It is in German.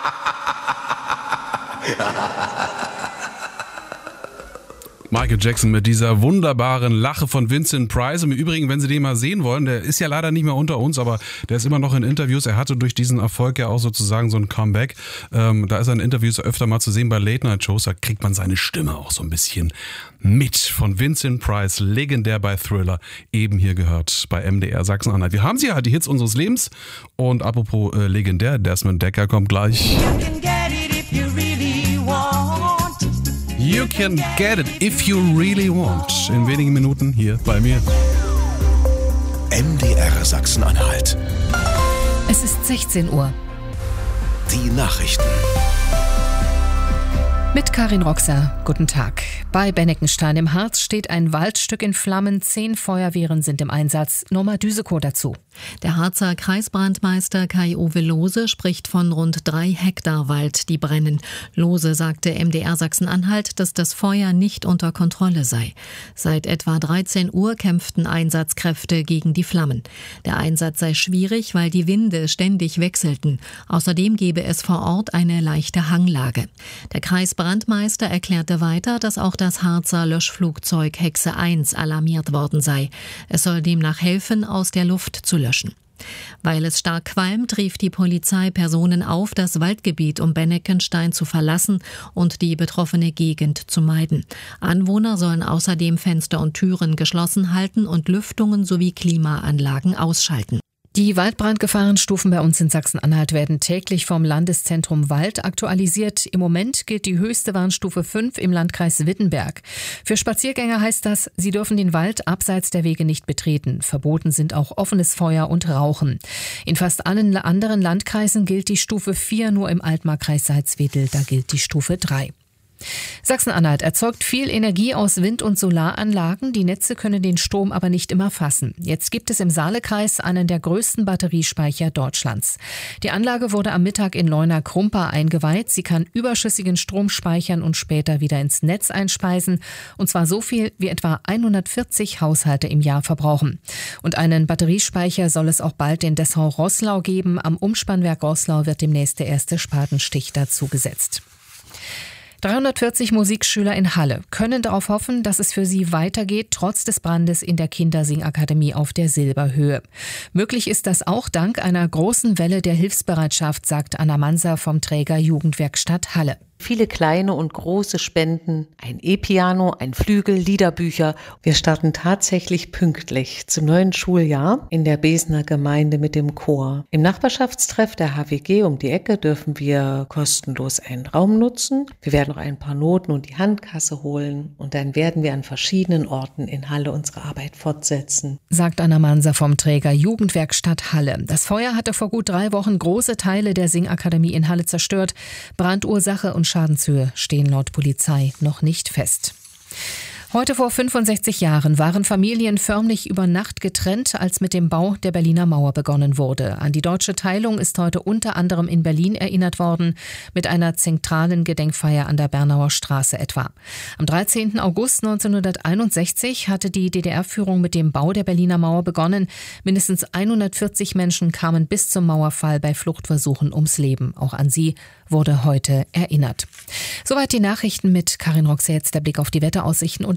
Michael Jackson mit dieser wunderbaren Lache von Vincent Price. Im Übrigen, wenn Sie den mal sehen wollen, der ist ja leider nicht mehr unter uns, aber der ist immer noch in Interviews. Er hatte durch diesen Erfolg ja auch sozusagen so ein Comeback. Da ist er in Interviews öfter mal zu sehen bei Late-Night-Shows. Da kriegt man seine Stimme auch so ein bisschen mit. Von Vincent Price, legendär bei Thriller, eben hier gehört bei MDR Sachsen-Anhalt. Wir haben sie halt, die Hits unseres Lebens. Und apropos legendär, Desmond Dekker kommt gleich. You can get it if you really want. In wenigen Minuten hier bei mir. MDR Sachsen-Anhalt. Es ist 16 Uhr. Die Nachrichten. Mit Karin Roxer, guten Tag. Bei Benneckenstein im Harz steht ein Waldstück in Flammen. 10 Feuerwehren sind im Einsatz. Norma Düsekow dazu. Der Harzer Kreisbrandmeister Kai-Uwe Lohse spricht von rund 3 Hektar Wald, die brennen. Lohse sagte MDR Sachsen-Anhalt, dass das Feuer nicht unter Kontrolle sei. Seit etwa 13 Uhr kämpften Einsatzkräfte gegen die Flammen. Der Einsatz sei schwierig, weil die Winde ständig wechselten. Außerdem gebe es vor Ort eine leichte Hanglage. Der Kreisbrandmeister erklärte weiter, dass auch das Harzer Löschflugzeug Hexe 1 alarmiert worden sei. Es soll demnach helfen, aus der Luft zu löschen. Weil es stark qualmt, rief die Polizei Personen auf, das Waldgebiet um Benneckenstein zu verlassen und die betroffene Gegend zu meiden. Anwohner sollen außerdem Fenster und Türen geschlossen halten und Lüftungen sowie Klimaanlagen ausschalten. Die Waldbrandgefahrenstufen bei uns in Sachsen-Anhalt werden täglich vom Landeszentrum Wald aktualisiert. Im Moment gilt die höchste Warnstufe 5 im Landkreis Wittenberg. Für Spaziergänger heißt das, sie dürfen den Wald abseits der Wege nicht betreten. Verboten sind auch offenes Feuer und Rauchen. In fast allen anderen Landkreisen gilt die Stufe 4, nur im Altmarkkreis Salzwedel, da gilt die Stufe 3. Sachsen-Anhalt erzeugt viel Energie aus Wind- und Solaranlagen. Die Netze können den Strom aber nicht immer fassen. Jetzt gibt es im Saalekreis einen der größten Batteriespeicher Deutschlands. Die Anlage wurde am Mittag in Leuna-Krumpa eingeweiht. Sie kann überschüssigen Strom speichern und später wieder ins Netz einspeisen. Und zwar so viel, wie etwa 140 Haushalte im Jahr verbrauchen. Und einen Batteriespeicher soll es auch bald in Dessau-Roßlau geben. Am Umspannwerk Roßlau wird demnächst der erste Spatenstich dazu gesetzt. 340 Musikschüler in Halle können darauf hoffen, dass es für sie weitergeht, trotz des Brandes in der Kindersingakademie auf der Silberhöhe. Möglich ist das auch dank einer großen Welle der Hilfsbereitschaft, sagt Anna Manser vom Träger Jugendwerkstatt Halle. Viele kleine und große Spenden, ein E-Piano, ein Flügel, Liederbücher. Wir starten tatsächlich pünktlich zum neuen Schuljahr in der Besener Gemeinde mit dem Chor. Im Nachbarschaftstreff der HWG um die Ecke dürfen wir kostenlos einen Raum nutzen. Wir werden noch ein paar Noten und die Handkasse holen und dann werden wir an verschiedenen Orten in Halle unsere Arbeit fortsetzen, sagt Anna Manser vom Träger Jugendwerkstatt Halle. Das Feuer hatte vor gut 3 Wochen große Teile der Singakademie in Halle zerstört. Brandursache und Schadenshöhe stehen laut Polizei noch nicht fest. Heute vor 65 Jahren waren Familien förmlich über Nacht getrennt, als mit dem Bau der Berliner Mauer begonnen wurde. An die deutsche Teilung ist heute unter anderem in Berlin erinnert worden, mit einer zentralen Gedenkfeier an der Bernauer Straße etwa. Am 13. August 1961 hatte die DDR-Führung mit dem Bau der Berliner Mauer begonnen. Mindestens 140 Menschen kamen bis zum Mauerfall bei Fluchtversuchen ums Leben. Auch an sie wurde heute erinnert. Soweit die Nachrichten mit Karin Roxer. Jetzt der Blick auf die Wetteraussichten und